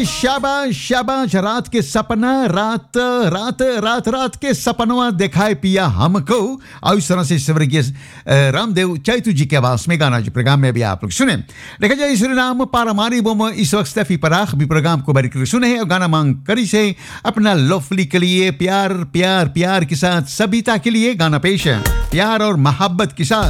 शाबाश शाबाश रात के सपना रात रात रात रात के सपनवा दिखाए पिया हमको और इस तरह से स्वर्गीय रामदेव चैतु जी के आवाज में गाना जो प्रोग्राम में भी आप लोग सुने। देखा जाए श्री राम पारामारी बोम इस वक्त स्टेफी पराख भी प्रोग्राम को बारीक सुने और गाना मांग करी से अपना लवली के लिए प्यार प्यार प्यार के साथ सबिता के लिए गाना पेश है प्यार और मोहब्बत के साथ।